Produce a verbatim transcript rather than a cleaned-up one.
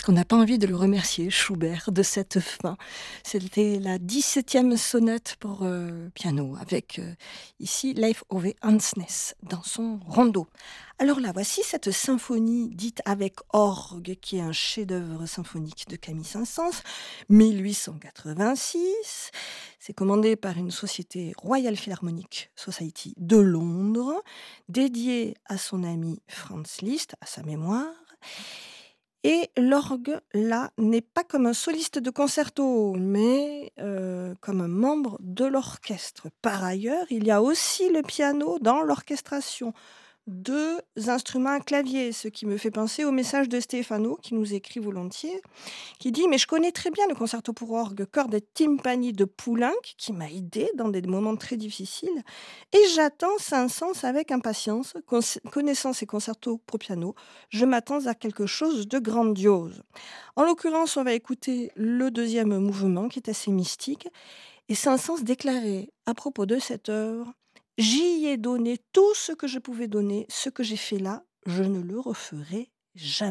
Est-ce qu'on n'a pas envie de le remercier, Schubert, de cette fin? C'était la dix-septième sonate pour euh, piano, avec euh, ici Leif Ove Andsnes dans son rondo. Alors là, voici cette symphonie dite avec orgue, qui est un chef-d'œuvre symphonique de Camille Saint-Saëns, mille huit cent quatre-vingt-six. C'est commandé par une société Royal Philharmonic Society de Londres, dédiée à son ami Franz Liszt, à sa mémoire. Et l'orgue, là, n'est pas comme un soliste de concerto, mais euh, comme un membre de l'orchestre. Par ailleurs, il y a aussi le piano dans l'orchestration. Deux instruments à clavier, ce qui me fait penser au message de Stefano, qui nous écrit volontiers, qui dit « Mais je connais très bien le concerto pour orgue, corde et timpani de Poulenc, qui m'a aidé dans des moments très difficiles, et j'attends Saint-Saëns avec impatience. Con- Connaissant ces concertos pour piano, je m'attends à quelque chose de grandiose. » En l'occurrence, on va écouter le deuxième mouvement, qui est assez mystique, et Saint-Saëns déclarait à propos de cette œuvre: « J'y ai donné tout ce que je pouvais donner, ce que j'ai fait là, je ne le referai jamais. »